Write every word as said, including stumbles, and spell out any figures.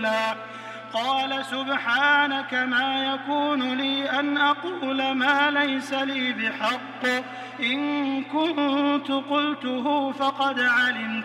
رسولا قال سبحانك ما يكون لي أن أقول ما ليس لي بحق إن كنت قلته فقد علمت